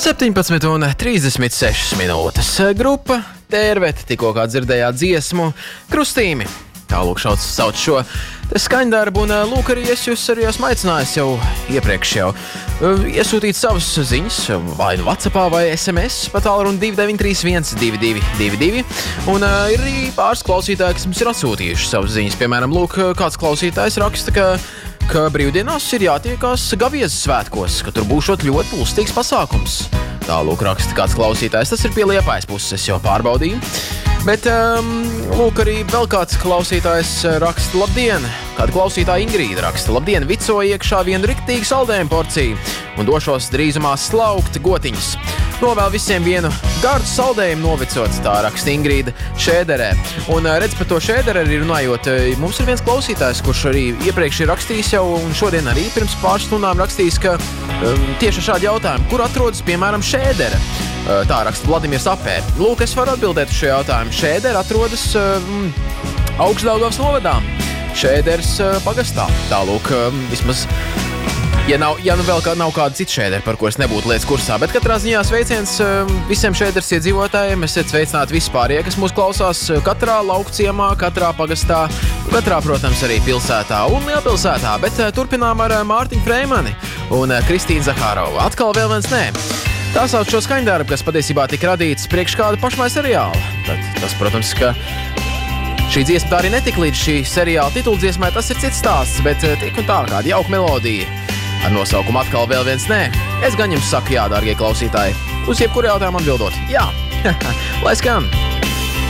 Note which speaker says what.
Speaker 1: 17:36. Grupa Tērvete tikko kā dzirdējāt dziesmu Krustīmi. Tālūk sauc šo skaņdarbu, un lūk arī es jūs arī esmu aicinājis jau iepriekš iesūtīt savas ziņas, vai nu WhatsAppā vai SMS, pa tālruni 2931 2222, un ir arī pāris klausītāji, kas mums ir atsūtījuši savas ziņas. Piemēram, lūk, kāds klausītājs raksta, ka brīvdienās ir jātiekās Gaviezes svētkos, ka tur būšot ļoti pulstīgs pasākums. Tālūk raksta kāds klausītājs, tas ir pie Liepājas puses, es jau pārbaudīju. Bet, lūk, arī vēl kāds klausītājs raksta, labdien! Kāda klausītāja Ingrīda raksta, labdien, vicoju iekšā vienu riktīgu saldējumu porciju un došos drīzumā slaukt gotiņas. Novēl visiem vienu gardu saldējumu novicot, tā raksta Ingrīda Šēderē. Un redz par to Šēderē arī runājot, mums ir viens klausītājs, kurš arī iepriekš ir rakstījis jau, un šodien arī pirms pāris stundām rakstījis, ka tieši šādi jautājumi, kur atrodas, piemēram, Šēdere. Tā raksta Vladimirs Apēr. Lūk, es varu atbildēt uz šo jautājumu. Šēdere atrodas Augstdaugavas novadā, Šēderes pagastā. Tālūk, vismaz, ja nu vēl nav kāda cita Šēdere, par ko es nebūtu lietas kursā, bet katrā ziņā sveiciens visiem Šēderes iedzīvotājiem. Esiet sveicināti vispārie, kas mūs klausās katrā laukciemā, katrā pagastā, katrā, protams, arī pilsētā un lielpilsētā. Bet turpinām ar Mārtiņu Freimani un Kristīnu Zahārovu. Atkal vēl viens nē. Tā sauc šo skaņdarbu, kas patiesībā tika radīts priekš kāda pašmai seriāla. Tad tas, protams, ka šī dziesma tā arī netika līdz šī seriāla tituldziesmai, tas ir cits stāsts, bet tik un tā kāda jauka melodija ar nosaukumu atkal vēl viens nē. Es gan jums saku jā, dārgie klausītāji, uz jebkuru jautājumu atbildot. Jā, lai skan!